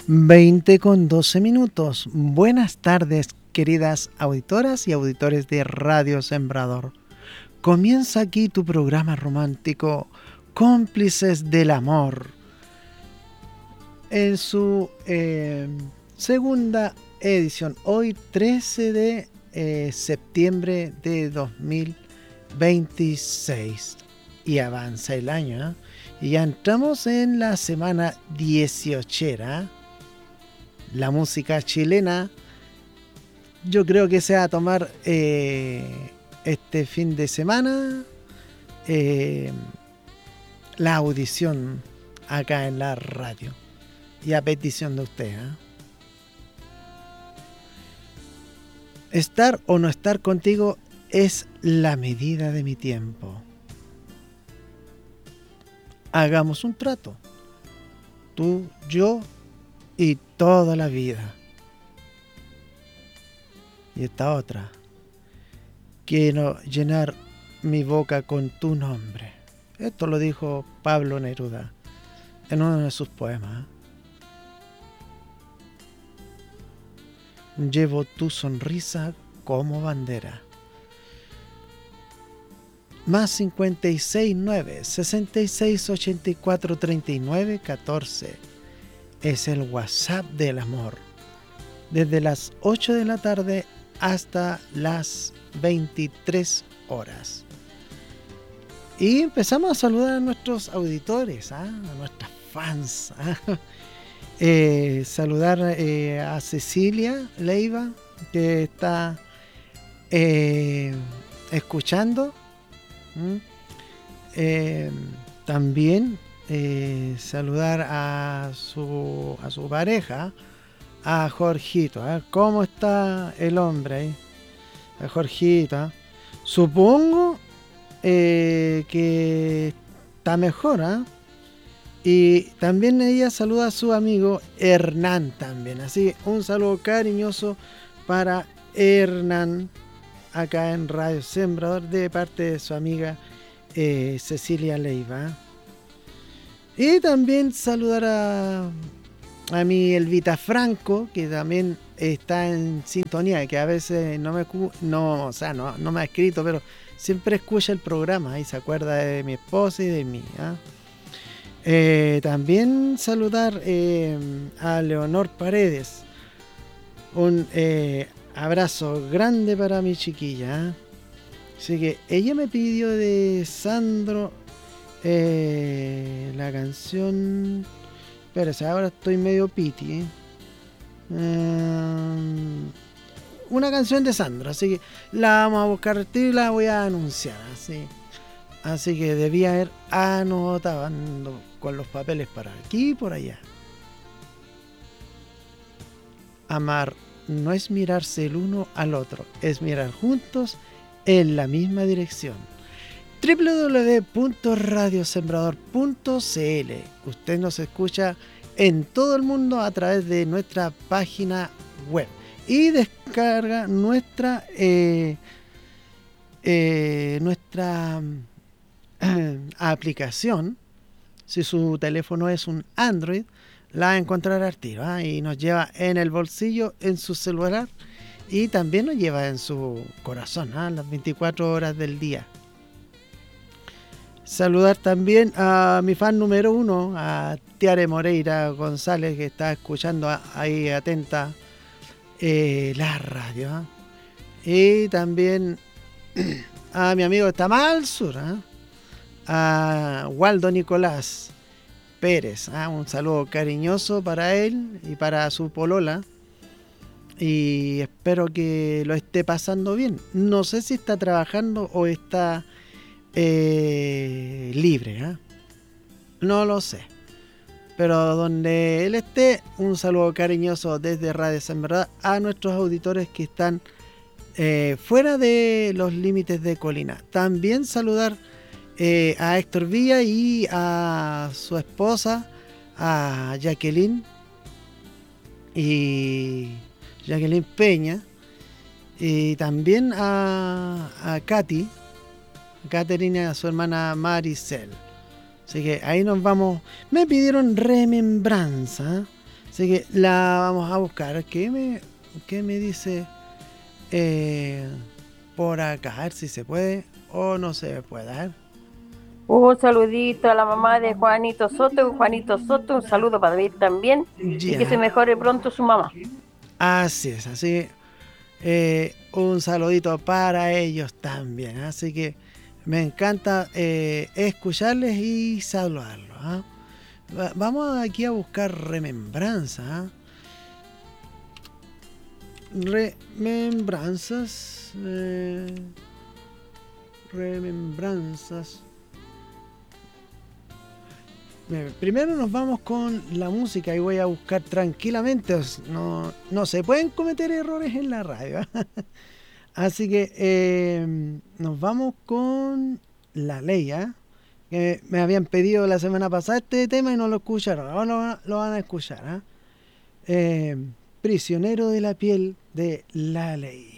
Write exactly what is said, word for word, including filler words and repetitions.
veinte con doce minutos. Buenas tardes, queridas auditoras y auditores de Radio Sembrador. Comienza aquí tu programa romántico Cómplices del Amor, en su eh, segunda edición, hoy trece de eh, septiembre de dos mil veintiséis. Y avanza el año, ¿eh? Y ya entramos en la semana dieciochera. La música chilena, yo creo que se va a tomar eh, este fin de semana eh, la audición acá en la radio, y a petición de usted, ¿eh? Estar o no estar contigo es la medida de mi tiempo. Hagamos un trato, tú, yo y toda la vida. Y esta otra, quiero llenar mi boca con tu nombre. Esto lo dijo Pablo Neruda en uno de sus poemas. Llevo tu sonrisa como bandera. Más cincuenta y seis nueve, sesenta y seis ochenta y cuatro treinta y nueve catorce. Es el WhatsApp del amor. Desde las ocho de la tarde hasta las veintitrés horas. Y empezamos a saludar a nuestros auditores, ¿eh? A nuestras fans, ¿eh? Eh, saludar eh, a Cecilia Leiva, que está eh, escuchando. ¿Mm? Eh, también eh, saludar a su, a su pareja, a Jorgito. A ver cómo está el hombre ahí. A Jorgito. ¿Eh? Supongo eh, que está mejor, ¿eh? Y también ella saluda a su amigo Hernán también. Así, un saludo cariñoso para Hernán acá en Radio Sembrador de parte de su amiga eh, Cecilia Leiva. Y también saludar a, a mi Elvita Franco, que también está en sintonía, que a veces no me no, o sea, no, no me ha escrito, pero siempre escucha el programa y se acuerda de mi esposa y de mí, ¿eh? Eh, también saludar eh, a Leonor Paredes. Un eh, abrazo grande para mi chiquilla, ¿eh? Así que ella me pidió de Sandro eh, la canción. Espérate, ahora estoy medio piti, ¿eh? Um, una canción de Sandro, así que la vamos a buscar y la voy a anunciar, así. Así que debía haber anotado, ando con los papeles para aquí y por allá. Amar no es mirarse el uno al otro, es mirar juntos en la misma dirección. doble u doble u doble u punto radio sembrador punto c l. Usted nos escucha en todo el mundo a través de nuestra página web y descarga nuestra eh, eh, nuestra aplicación. Si su teléfono es un Android, la va a encontrar al tiro, ¿eh? Y nos lleva en el bolsillo, en su celular, y también nos lleva en su corazón, ¿eh? Las veinticuatro horas del día. Saludar también a mi fan número uno, a Tiare Moreira González, que está escuchando ahí atenta eh, la radio, ¿eh? Y también a mi amigo que está más al sur, ¿eh? A Waldo Nicolás Pérez, ¿eh? Un saludo cariñoso para él y para su polola, y espero que lo esté pasando bien. No sé si está trabajando o está eh, libre, ¿eh? No lo sé, pero donde él esté, un saludo cariñoso desde Radio Sembrador a nuestros auditores que están eh, fuera de los límites de Colina. También saludar Eh, a Héctor Villa y a su esposa, a Jacqueline y Jacqueline Peña, y también a, a Katy, a Caterina y a su hermana Maricel. Así que ahí nos vamos. Me pidieron Remembranza, Así que la vamos a buscar. ¿Qué me, qué me dice eh, por acá? A ver si se puede o no se puede. A ver. Un saludito a la mamá de Juanito Soto, Juanito Soto, un saludo para David también, y que se Ya, mejore pronto su mamá. así es, así eh, un saludito para ellos también. Así que me encanta eh, escucharles y saludarlos. ¿Ah? Va- Vamos aquí a buscar remembranza. ¿Ah? Remembranzas. eh, remembranzas. Bien, primero nos vamos con la música y voy a buscar tranquilamente. os- No, no se pueden cometer errores en la radio. ¿ah? Así que eh, nos vamos con La Ley. ¿ah? Que me habían pedido la semana pasada este tema y no lo escucharon. Ahora lo, van- lo van a escuchar. ¿ah? Eh, Prisionero de la piel de La Ley.